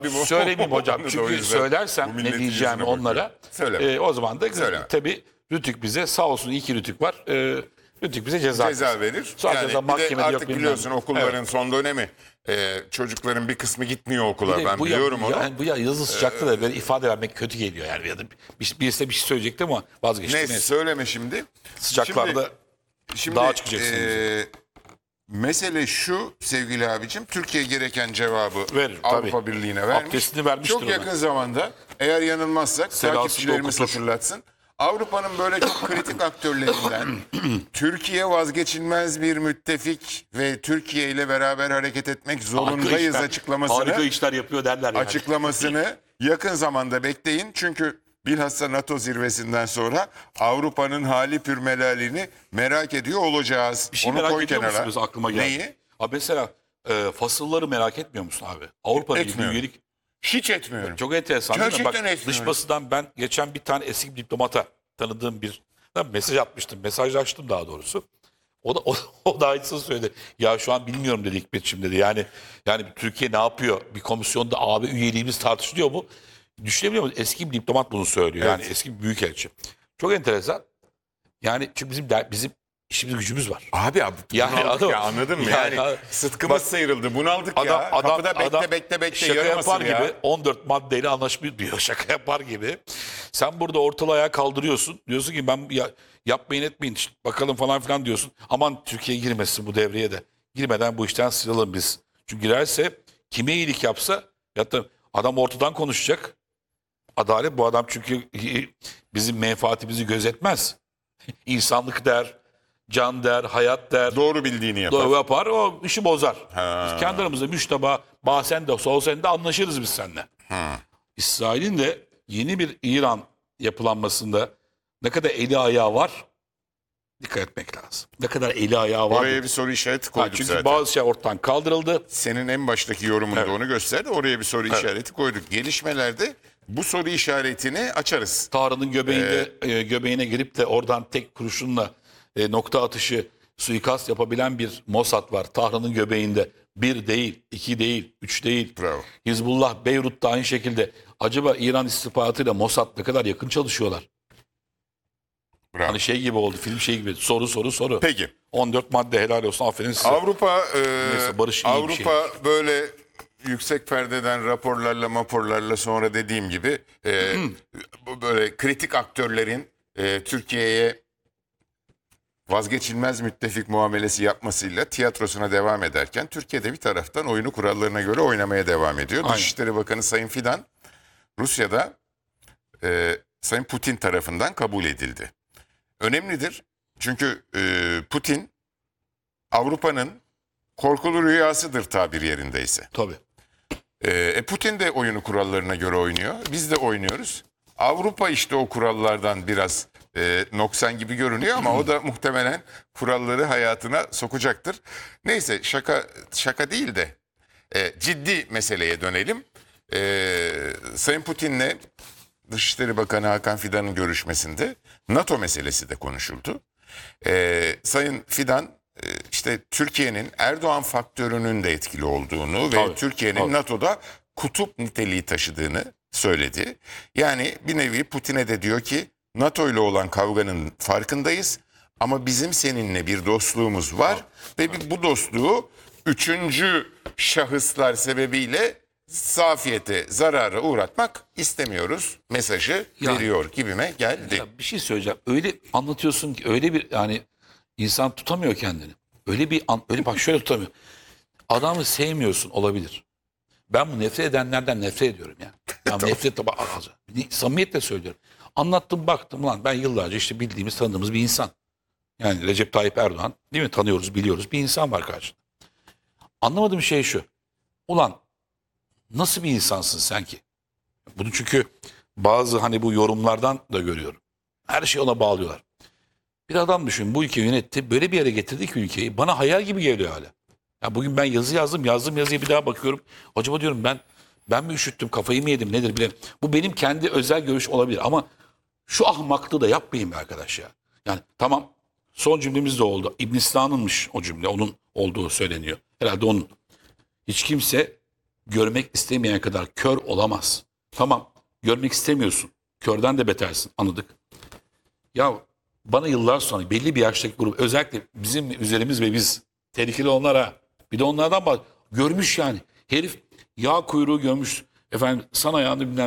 Söylemeyeyim hocam. Çünkü söylersem ne diyeceğimi onlara. O zaman da tabii Rütük bize sağ olsun iyi ki Rütük var. Rütük bize ceza verir. Sonra Yani ceza bir de mahkemede artık yok, biliyorsun bilmem. okulların son dönemi. Çocukların bir kısmı gitmiyor okula. Bir de Ben bu biliyorum onu. Yani bu yazı sıcakta da böyle ifade vermek kötü geliyor yani. Ya da birisi de bir şey söyleyecekti ama vazgeçti. Neyse söyleme şimdi. Sıcaklarda Şimdi dağa çıkacaksın. Mesele şu sevgili abicim. Türkiye gereken cevabı Verir, Avrupa tabii. Birliği'ne vermiş. Abdestini vermiştir Çok ona. yakın zamanda eğer yanılmazsak Selasını takipçilerimiz okutur. hatırlatsın. Avrupa'nın böyle çok kritik aktörlerinden Türkiye vazgeçilmez bir müttefik ve Türkiye ile beraber hareket etmek zorundayız Harika işler yapıyor derler yani. açıklamasını yakın zamanda bekleyin. Çünkü bilhassa NATO zirvesinden sonra Avrupa'nın hali pürmelalini merak ediyor olacağız. Bir şey Onu merak koy ediyor kenara. musunuz aklıma geldi? Neyi? Abi mesela fasılları merak etmiyor musun abi? Avrupa Birliği Etmiyorum. üyelik Hiç etmiyorum. çok enteresan değil mi? Gerçekten Bak, etmiyorum. dış basından ben geçen bir tane eski bir diplomata tanıdığım bir mesaj atmıştım. Mesajlaştım daha doğrusu. O da aynısını söyledi. Ya şu an bilmiyorum dedi Hikmetciğim dedi. Yani Türkiye ne yapıyor? Bir komisyonda AB üyeliğimiz tartışılıyor mu? Düşünebiliyor musun? Eski bir diplomat bunu söylüyor. Yani eski bir büyükelçi. Çok enteresan. Yani çünkü bizim işimiz gücümüz var. Abi Yani bunaldık adam- ya anladın mı? Yani- Yani, sıtkımız sıyrıldı. Bunaldık ya. Kapıda bekle şaka yarım yapar asır ya. gibi 14 maddeyle anlaşmış diyor. Şaka yapar gibi. Sen burada ortalığı ayağa kaldırıyorsun. Diyorsun ki ben yapmayın etmeyin işte bakalım falan filan diyorsun. Aman Türkiye girmesin bu devreye de. Girmeden bu işten sıyrılalım biz. Çünkü girerse kime iyilik yapsa ya da adam ortadan konuşacak. Adalet bu adam çünkü bizim menfaatimizi gözetmez. İnsanlık der, can der, hayat der. Doğru bildiğini yapar. Doğru yapar, o işi bozar. Biz kendi aramızda müşteba, basen de sol sen de anlaşırız biz seninle. İsrail'in de yeni bir İran yapılanmasında ne kadar eli ayağı var dikkat etmek lazım. Ne kadar eli ayağı var. Oraya bir soru işareti koyduk Çünkü zaten. bazı şey ortadan kaldırıldı. Senin en baştaki yorumunda onu gösterdi. Oraya bir soru işareti koyduk. Gelişmelerde bu soru işaretini açarız. Tahran'ın göbeğine girip de oradan tek kurşunla nokta atışı suikast yapabilen bir Mossad var. Tahran'ın göbeğinde. 1 değil, 2 değil, 3 değil. Bravo. Hizbullah Beyrut'ta aynı şekilde. Acaba İran istihbaratıyla Mossad ne kadar yakın çalışıyorlar? Bravo. Hani şey gibi oldu, film şey gibi. Soru. Peki. 14 madde helal olsun, aferin size. Avrupa barış iyi bir şey. böyle yüksek perdeden raporlarla sonra dediğim gibi bu böyle kritik aktörlerin Türkiye'ye vazgeçilmez müttefik muamelesi yapmasıyla tiyatrosuna devam ederken Türkiye'de bir taraftan oyunu kurallarına göre oynamaya devam ediyor. Aynen. Dışişleri Bakanı Sayın Fidan Rusya'da Sayın Putin tarafından kabul edildi. Önemlidir çünkü Putin Avrupa'nın korkulu rüyasıdır tabir yerindeyse. Tabii. Putin de oyunu kurallarına göre oynuyor. Biz de oynuyoruz. Avrupa işte o kurallardan biraz noksan gibi görünüyor ama o da muhtemelen kuralları hayatına sokacaktır. Neyse şaka değil de ciddi meseleye dönelim. Sayın Putin'le Dışişleri Bakanı Hakan Fidan'ın görüşmesinde NATO meselesi de konuşuldu. Sayın Fidan işte Türkiye'nin Erdoğan faktörünün de etkili olduğunu ve Tabii, Türkiye'nin tabii. NATO'da kutup niteliği taşıdığını söyledi. Yani bir nevi Putin'e de diyor ki NATO ile olan kavganın farkındayız ama bizim seninle bir dostluğumuz var ve bu dostluğu üçüncü şahıslar sebebiyle zafiyete, zarara uğratmak istemiyoruz mesajı Yani- veriyor gibime geldi. Ya bir şey söyleyeceğim. Öyle anlatıyorsun ki öyle bir yani insan tutamıyor kendini. Öyle bak şöyle tutamıyor. Adamı sevmiyorsun olabilir. Ben bu nefret edenlerden nefret ediyorum ya. Ya nefret de samimiyetle söylüyorum. Anlattım baktım lan ben yıllarca işte bildiğimiz tanıdığımız bir insan. Yani Recep Tayyip Erdoğan değil mi tanıyoruz biliyoruz bir insan var karşında. Anlamadığım şey şu. Ulan nasıl bir insansın sen ki? Bunu çünkü bazı hani bu yorumlardan da görüyorum. Her şeyi ona bağlıyorlar. Bir adam düşün bu ülkeyi yönetti. Böyle bir yere getirdi ki ülkeyi. Bana hayal gibi geliyor hala. Ya bugün ben yazı yazdım. Yazdığım yazıya bir daha bakıyorum. Acaba diyorum ben mi üşüttüm kafayı mı yedim nedir bilemiyorum. Bu benim kendi özel görüş olabilir ama şu ahmaklığı da yapmayayım be arkadaş ya. Yani tamam son cümlemiz de oldu. İbn Sina'nınmış o cümle. Onun olduğu söyleniyor. Herhalde onun. Hiç kimse görmek istemeyen kadar kör olamaz. Tamam, görmek istemiyorsun. Körden de betersin, anladık. Ya bana yıllar sonra belli bir yaştaki grup, özellikle bizim üzerimiz ve biz tehlikeli onlara, bir de onlardan görmüş yani. Herif yağ kuyruğu görmüş. Efendim sana ayağını bilmem